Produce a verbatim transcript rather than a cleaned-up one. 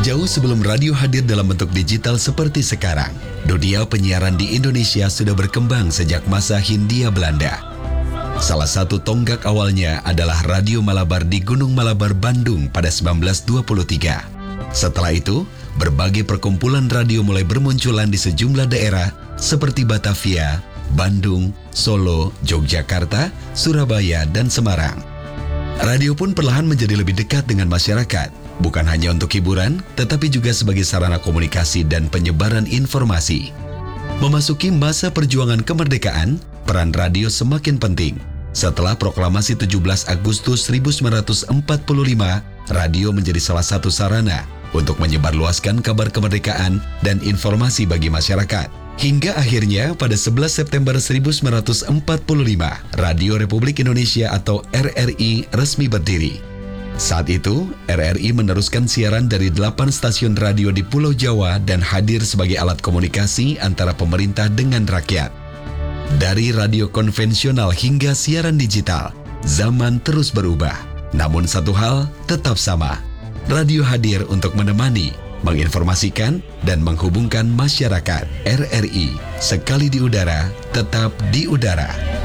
Jauh sebelum radio hadir dalam bentuk digital seperti sekarang, dunia penyiaran di Indonesia sudah berkembang sejak masa Hindia Belanda. Salah satu tonggak awalnya adalah Radio Malabar di Gunung Malabar, Bandung pada sembilan belas dua puluh tiga. Setelah itu, berbagai perkumpulan radio mulai bermunculan di sejumlah daerah seperti Batavia, Bandung, Solo, Yogyakarta, Surabaya, dan Semarang. Radio pun perlahan menjadi lebih dekat dengan masyarakat, bukan hanya untuk hiburan, tetapi juga sebagai sarana komunikasi dan penyebaran informasi. Memasuki masa perjuangan kemerdekaan, peran radio semakin penting. Setelah proklamasi tujuh belas Agustus seribu sembilan ratus empat puluh lima, radio menjadi salah satu sarana untuk menyebarluaskan kabar kemerdekaan dan informasi bagi masyarakat. Hingga akhirnya pada sebelas September seribu sembilan ratus empat puluh lima, Radio Republik Indonesia atau R R I resmi berdiri. Saat itu, R R I meneruskan siaran dari delapan stasiun radio di Pulau Jawa dan hadir sebagai alat komunikasi antara pemerintah dengan rakyat. Dari radio konvensional hingga siaran digital, zaman terus berubah. Namun satu hal tetap sama, radio hadir untuk menemani, menginformasikan, dan menghubungkan masyarakat. R R I, sekali di udara, tetap di udara.